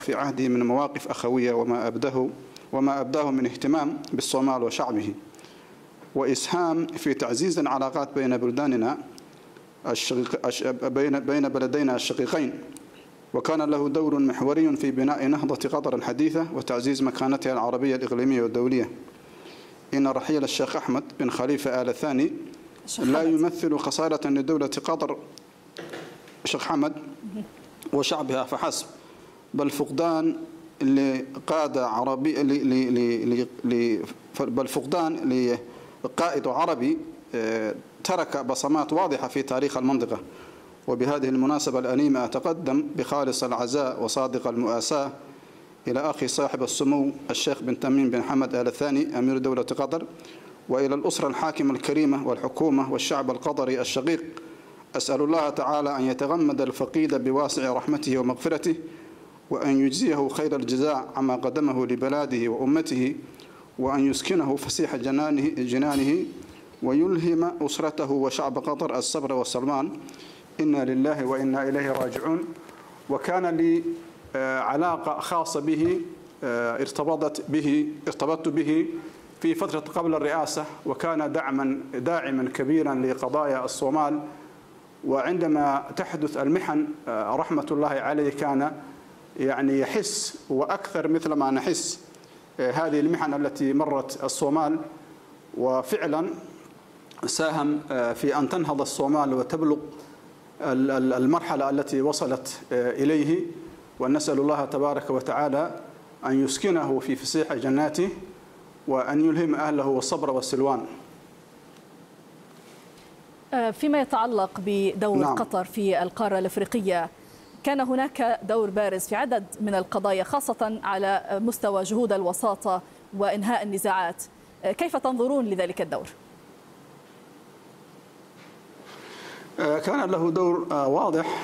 في عهده من مواقف أخوية وما أبداه من اهتمام بالصومال وشعبه، وإسهام في تعزيز العلاقات بين بلداننا بين بلدينا الشقيقين، وكان له دور محوري في بناء نهضة قطر الحديثة وتعزيز مكانتها العربية الإقليمية والدولية. إن رحيل الشيخ أحمد بن خليفة آل ثاني لا يمثل خسارة لدولة قطر الشيخ حمد وشعبها فحسب، بل فقدان لقائد عربي ترك بصمات واضحة في تاريخ المنطقة. وبهذه المناسبة الأليمة أتقدم بخالص العزاء وصادق المؤاساة إلى أخي صاحب السمو الشيخ بن تميم بن حمد آل ثاني أمير دولة قطر، وإلى الأسرة الحاكمة الكريمة والحكومة والشعب القطري الشقيق. أسأل الله تعالى أن يتغمد الفقيد بواسع رحمته ومغفرته، وأن يجزيه خير الجزاء عما قدمه لبلاده وأمته، وأن يسكنه فسيح جنانه ويلهم أسرته وشعب قطر الصبر والسلمان. إنا لله وإنا إليه راجعون. وكان لي علاقة خاصة به، ارتبطت به في فترة قبل الرئاسة، وكان داعما كبيرا لقضايا الصومال. وعندما تحدث المحن رحمة الله عليه كان يحس، وأكثر مثل ما نحس، هذه المحن التي مرت الصومال، وفعلا ساهم في أن تنهض الصومال وتبلغ المرحلة التي وصلت إليه. ونسأل الله تبارك وتعالى أن يسكنه في فسيح جناته، وأن يلهم أهله الصبر والسلوان. فيما يتعلق بدور قطر في القارة الأفريقية، كان هناك دور بارز في عدد من القضايا، خاصة على مستوى جهود الوساطة وإنهاء النزاعات. كيف تنظرون لذلك الدور؟ كان له دور واضح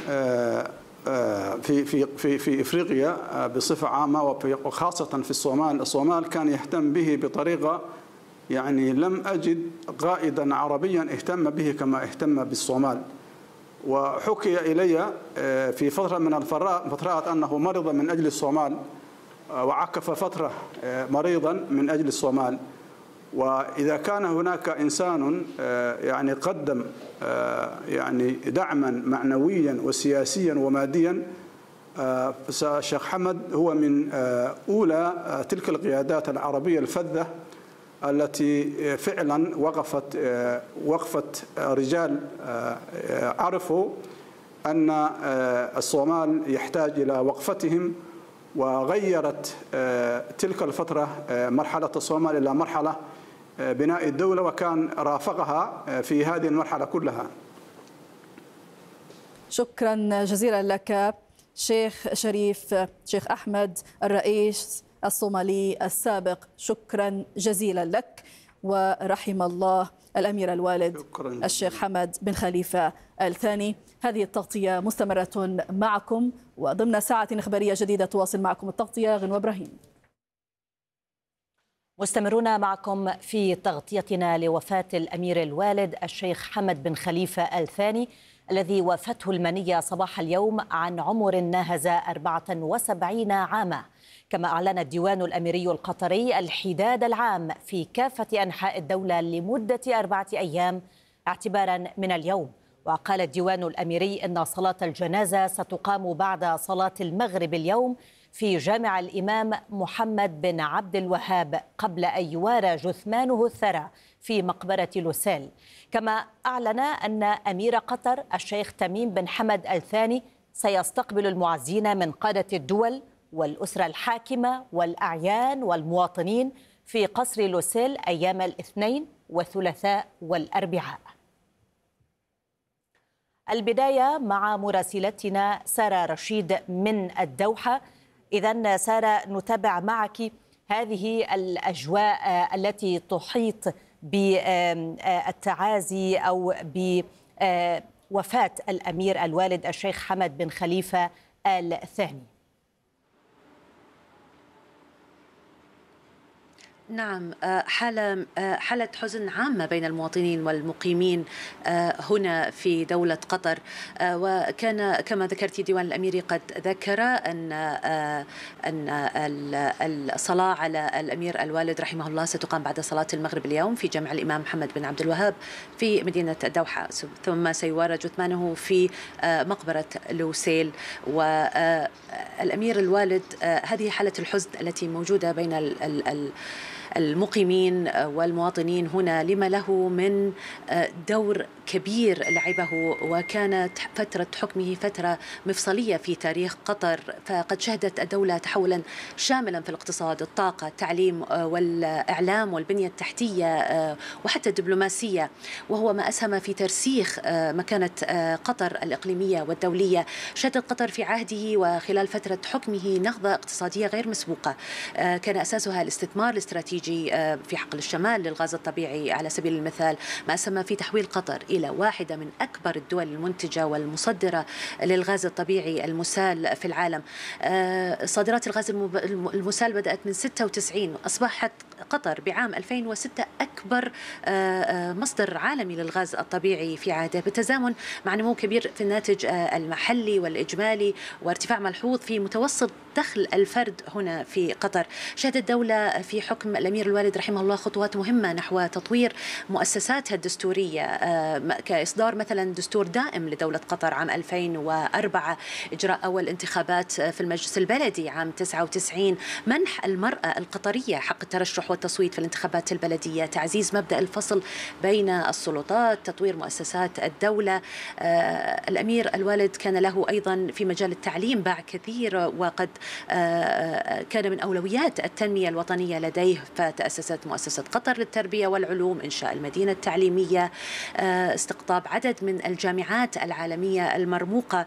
في إفريقيا بصفة عامة، وخاصة في الصومال. الصومال كان يهتم به بطريقة لم أجد قائدا عربيا اهتم به كما اهتم بالصومال. وحكي إلي في فترة من الفترات أنه مرض من أجل الصومال، وعكف فترة مريضا من أجل الصومال. وإذا كان هناك إنسان قدم دعما معنويا وسياسيا وماديا، الشيخ حمد هو من أولى تلك القيادات العربية الفذة التي فعلا وقفت رجال عرفوا أن الصومال يحتاج إلى وقفتهم، وغيرت تلك الفترة مرحلة الصومال إلى مرحلة بناء الدولة، وكان رافقها في هذه المرحلة كلها. شكرا جزيلا لك شيخ شريف، شيخ أحمد الرئيس الصومالي السابق، شكرا جزيلا لك. ورحم الله الأمير الوالد الشيخ حمد بن خليفة آل ثاني. هذه التغطية مستمرة معكم، وضمن ساعة إخبارية جديدة تواصل معكم التغطية غنوة إبراهيم. مستمرون معكم في تغطيتنا لوفاة الأمير الوالد الشيخ حمد بن خليفة آل ثاني، الذي وافته المنية صباح اليوم عن عمر ناهز 74 عاما. كما أعلن الديوان الأميري القطري الحداد العام في كافة أنحاء الدولة لمدة 4 أيام اعتبارا من اليوم. وقال الديوان الأميري إن صلاة الجنازة ستقام بعد صلاة المغرب اليوم في جامع الإمام محمد بن عبد الوهاب، قبل أن يوارى جثمانه الثرى في مقبرة لوسيل. كما أعلن أن أمير قطر الشيخ تميم بن حمد آل ثاني سيستقبل المعزين من قادة الدول والأسرة الحاكمة والأعيان والمواطنين في قصر لوسيل أيام الاثنين والثلاثاء والأربعاء. البداية مع مراسلتنا سارة رشيد من الدوحة. إذن سارة، نتابع معك هذه الأجواء التي تحيط بالتعازي أو بوفاة الأمير الوالد الشيخ حمد بن خليفة آل ثاني. نعم، حالة حزن عامة بين المواطنين والمقيمين هنا في دولة قطر. وكان كما ذكرت ديوان الأميري قد ذكر أن الصلاة على الأمير الوالد رحمه الله ستقام بعد صلاة المغرب اليوم في جامع الإمام محمد بن عبد الوهاب في مدينة الدوحة، ثم سيوارى جثمانه في مقبرة لوسيل. والأمير الوالد، هذه حالة الحزن التي موجودة بين المقيمين والمواطنين هنا، لما له من دور كبير لعبه، وكانت فترة حكمه فترة مفصلية في تاريخ قطر، فقد شهدت الدولة تحولا شاملا في الاقتصاد، الطاقة، التعليم والإعلام والبنية التحتية وحتى الدبلوماسية، وهو ما أسهم في ترسيخ مكانة قطر الإقليمية والدولية. شهدت قطر في عهده وخلال فترة حكمه نهضة اقتصادية غير مسبوقة، كان أساسها الاستثمار الاستراتيجي في حقل الشمال للغاز الطبيعي على سبيل المثال، ما أسهم في تحويل قطر إلى واحدة من أكبر الدول المنتجة والمصدرة للغاز الطبيعي المسال في العالم. صادرات الغاز المسال بدأت من 96، أصبحت قطر بعام 2006 أكبر مصدر عالمي للغاز الطبيعي في عهده، بالتزامن مع نمو كبير في الناتج المحلي والإجمالي وارتفاع ملحوظ في متوسط دخل الفرد هنا في قطر. شهدت الدولة في حكم الأمير الوالد رحمه الله خطوات مهمة نحو تطوير مؤسساتها الدستورية، كإصدار مثلا دستور دائم لدولة قطر عام 2004، إجراء أول انتخابات في المجلس البلدي عام 99، منح المرأة القطرية حق الترشح والتصويت في الانتخابات البلدية، تعزيز مبدأ الفصل بين السلطات، تطوير مؤسسات الدولة. الأمير الوالد كان له أيضا في مجال التعليم باع كثير، وقد كان من أولويات التنمية الوطنية لديه، فتأسست مؤسسة قطر للتربية والعلوم، إنشاء المدينة التعليمية، استقطاب عدد من الجامعات العالمية المرموقة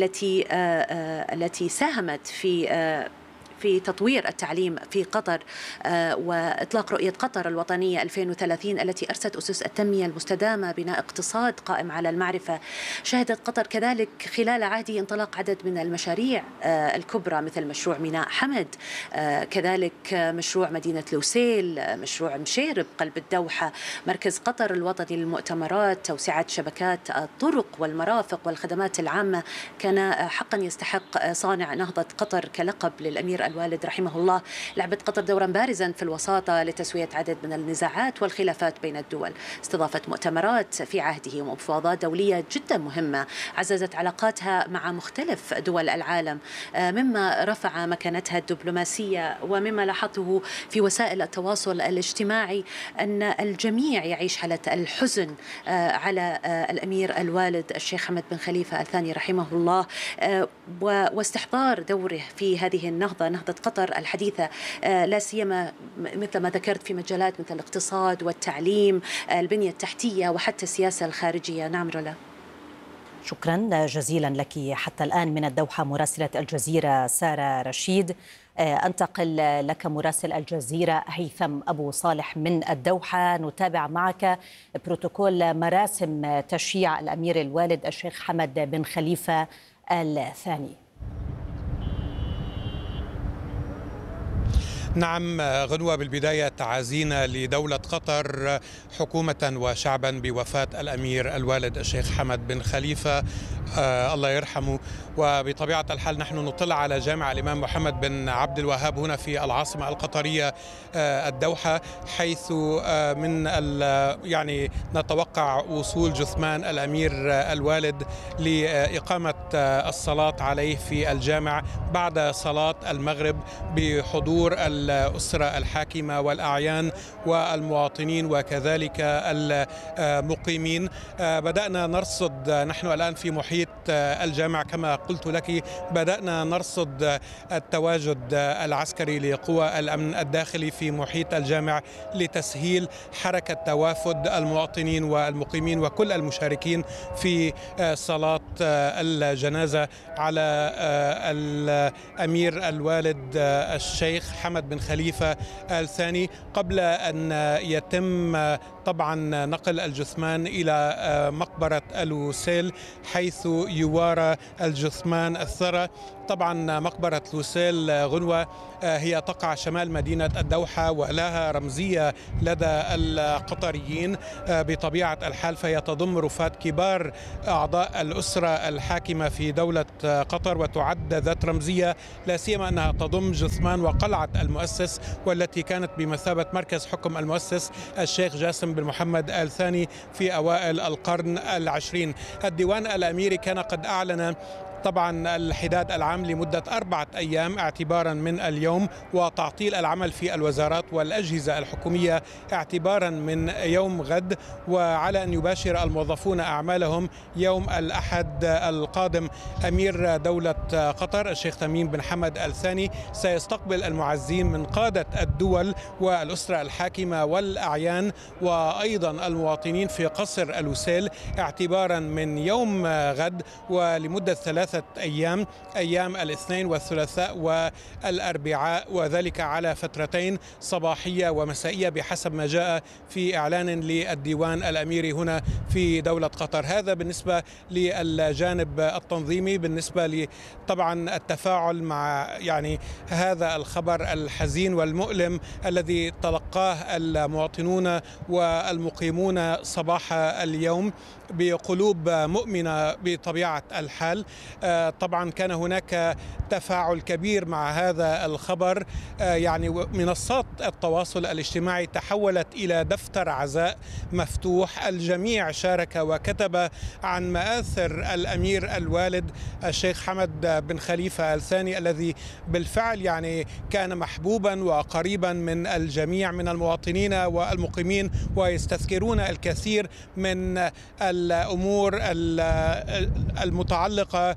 التي ساهمت في تطوير التعليم في قطر، وإطلاق رؤية قطر الوطنية 2030 التي أرست أسس التنمية المستدامة، بناء اقتصاد قائم على المعرفة. شهدت قطر كذلك خلال عهده انطلاق عدد من المشاريع الكبرى مثل مشروع ميناء حمد، كذلك مشروع مدينة لوسيل، مشروع مشيرب قلب الدوحة، مركز قطر الوطني للمؤتمرات، توسعة شبكات الطرق والمرافق والخدمات العامة. كان حقا يستحق صانع نهضة قطر كلقب للأمير الوالد رحمه الله. لعبت قطر دورا بارزا في الوساطة لتسوية عدد من النزاعات والخلافات بين الدول، استضافت مؤتمرات في عهده ومفاوضات دولية جدا مهمة عززت علاقاتها مع مختلف دول العالم، مما رفع مكانتها الدبلوماسية. ومما لاحظته في وسائل التواصل الاجتماعي أن الجميع يعيش حالة الحزن على الأمير الوالد الشيخ حمد بن خليفة الثاني رحمه الله، واستحضار دوره في هذه نهضة قطر الحديثة، لا سيما مثل ما ذكرت في مجالات مثل الاقتصاد والتعليم، البنية التحتية وحتى السياسة الخارجية. نعم رولا. شكرا جزيلا لك. حتى الآن من الدوحة مراسلة الجزيرة سارة رشيد. أنتقل لك مراسل الجزيرة هيثم أبو صالح من الدوحة، نتابع معك بروتوكول مراسم تشييع الأمير الوالد الشيخ حمد بن خليفة الثاني. نعم غنوة، بالبداية تعازينا لدولة قطر حكومة وشعبا بوفاة الأمير الوالد الشيخ حمد بن خليفة، الله يرحمه. وبطبيعة الحال نحن نطلع على جامع الإمام محمد بن عبد الوهاب هنا في العاصمة القطرية الدوحة، حيث يعني نتوقع وصول جثمان الأمير الوالد لإقامة الصلاة عليه في الجامع بعد صلاة المغرب بحضور الأسرة الحاكمة والأعيان والمواطنين وكذلك المقيمين. بدأنا نرصد، نحن الآن في محيط الجامع كما قلت لك، بدأنا نرصد التواجد العسكري لقوى الأمن الداخلي في محيط الجامع لتسهيل حركة توافد المواطنين والمقيمين وكل المشاركين في صلاة الجنازة على الأمير الوالد الشيخ حمد بن خليفة الثاني، قبل أن يتم طبعا نقل الجثمان إلى مقبرة الوسيل حيث يوارى الجثمان الثرى. طبعا مقبرة لوسيل غنوة هي تقع شمال مدينة الدوحة ولها رمزية لدى القطريين بطبيعة الحال، فهي تضم رفات كبار أعضاء الأسرة الحاكمة في دولة قطر، وتعد ذات رمزية لا سيما أنها تضم جثمان وقلعة المؤسس والتي كانت بمثابة مركز حكم المؤسس الشيخ جاسم بن محمد آل ثاني في أوائل القرن العشرين. الديوان الأميري كان قد أعلن طبعا الحداد العام لمدة 4 أيام اعتبارا من اليوم، وتعطيل العمل في الوزارات والأجهزة الحكومية اعتبارا من يوم غد، وعلى أن يباشر الموظفون أعمالهم يوم الأحد القادم. أمير دولة قطر الشيخ تميم بن حمد آل ثاني سيستقبل المعزين من قادة الدول والأسرة الحاكمة والأعيان وأيضا المواطنين في قصر الوسيل اعتبارا من يوم غد ولمدة 3 أيام، أيام الاثنين والثلاثاء والأربعاء، وذلك على فترتين صباحية ومسائية بحسب ما جاء في إعلان للديوان الأميري هنا في دولة قطر. هذا بالنسبة للجانب التنظيمي. بالنسبة طبعا التفاعل مع هذا الخبر الحزين والمؤلم الذي تلقاه المواطنون والمقيمون صباح اليوم بقلوب مؤمنة بطبيعة الحال، طبعا كان هناك تفاعل كبير مع هذا الخبر. منصات التواصل الاجتماعي تحولت إلى دفتر عزاء مفتوح، الجميع شارك وكتب عن مآثر الأمير الوالد الشيخ حمد بن خليفة آل ثاني الذي بالفعل كان محبوبا وقريبا من الجميع من المواطنين والمقيمين، ويستذكرون الكثير من الأمور المتعلقة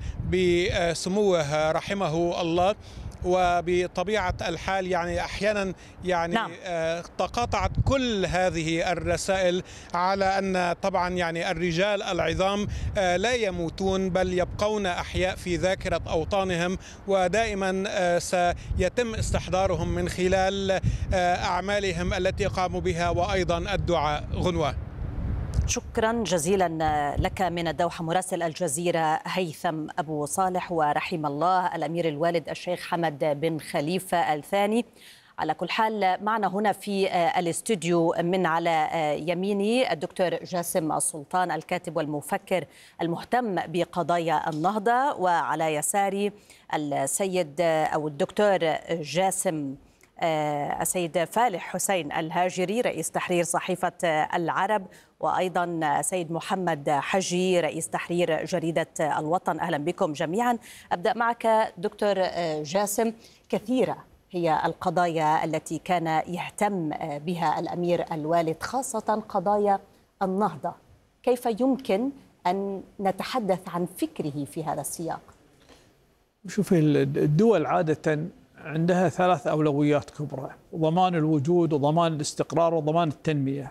بسموه رحمه الله. وبطبيعة الحال أحيانا نعم. تقاطعت كل هذه الرسائل على أن طبعا الرجال العظام لا يموتون بل يبقون أحياء في ذاكرة أوطانهم، ودائما سيتم استحضارهم من خلال أعمالهم التي قاموا بها وأيضا الدعاء. غنوة، شكرا جزيلا لك من الدوحة مراسل الجزيرة هيثم أبو صالح. ورحم الله الأمير الوالد الشيخ حمد بن خليفة آل ثاني. على كل حال معنا هنا في الاستوديو من على يميني الدكتور جاسم السلطان الكاتب والمفكر المهتم بقضايا النهضة، وعلى يساري السيد أو الدكتور جاسم السيد فالح حسين الهاجري رئيس تحرير صحيفة العرب، وأيضا سيد محمد حجي رئيس تحرير جريدة الوطن. أهلا بكم جميعا. أبدأ معك دكتور جاسم. كثيرة هي القضايا التي كان يهتم بها الأمير الوالد، خاصة قضايا النهضة. كيف يمكن أن نتحدث عن فكره في هذا السياق؟ شوفي، الدول عادة عندها 3 أولويات كبرى: ضمان الوجود وضمان الاستقرار وضمان التنمية.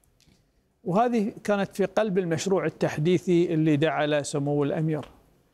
وهذه كانت في قلب المشروع التحديثي اللي دعا له سمو الأمير.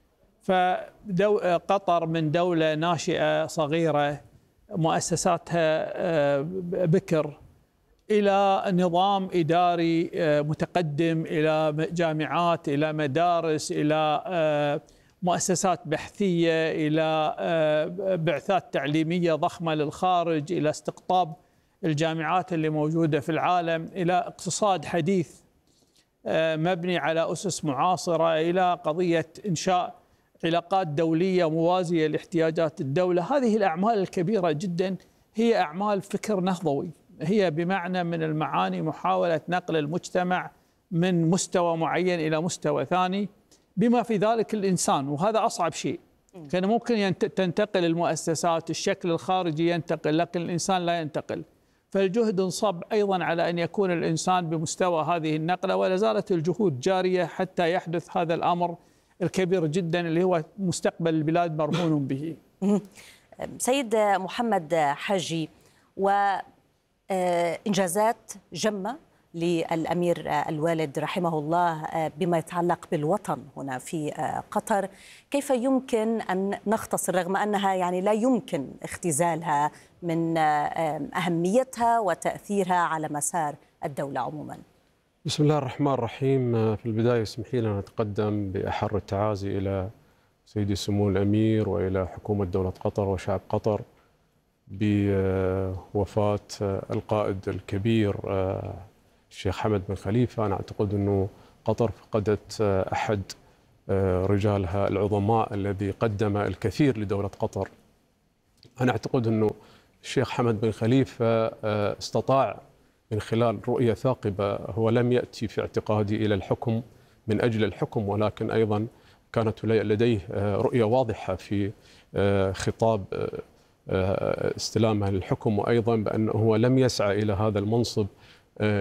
فقطر من دولة ناشئة صغيرة مؤسساتها بكر إلى نظام إداري متقدم، إلى جامعات، إلى مدارس، إلى مؤسسات بحثية، إلى بعثات تعليمية ضخمة للخارج، إلى استقطاب الجامعات اللي موجودة في العالم، إلى اقتصاد حديث مبني على أسس معاصرة، إلى قضية إنشاء علاقات دولية موازية لاحتياجات الدولة. هذه الأعمال الكبيرة جدا هي أعمال فكر نهضوي، هي بمعنى من المعاني محاولة نقل المجتمع من مستوى معين إلى مستوى ثاني، بما في ذلك الإنسان. وهذا أصعب شيء. كان ممكن تنتقل المؤسسات، الشكل الخارجي ينتقل، لكن الإنسان لا ينتقل. فالجهد انصب أيضا على أن يكون الإنسان بمستوى هذه النقلة، ولا زالت الجهود جارية حتى يحدث هذا الأمر الكبير جدا اللي هو مستقبل البلاد مرهون به. سيد محمد حجي، وإنجازات جمة للأمير الوالد رحمه الله بما يتعلق بالوطن هنا في قطر. كيف يمكن أن نختصر، رغم أنها لا يمكن اختزالها، من أهميتها وتأثيرها على مسار الدولة عموما؟ بسم الله الرحمن الرحيم. في البداية اسمحي لي أن أتقدم بأحر التعازي إلى سيدي سمو الأمير وإلى حكومة دولة قطر وشعب قطر بوفاة القائد الكبير الشيخ حمد بن خليفة. أنا أعتقد أنه قطر فقدت أحد رجالها العظماء الذي قدم الكثير لدولة قطر. أنا أعتقد أنه الشيخ حمد بن خليفة استطاع من خلال رؤية ثاقبة، هو لم يأتي في اعتقادي إلى الحكم من أجل الحكم، ولكن أيضا كانت لديه رؤية واضحة في خطاب استلامه للحكم، وأيضا بأنه هو لم يسعى إلى هذا المنصب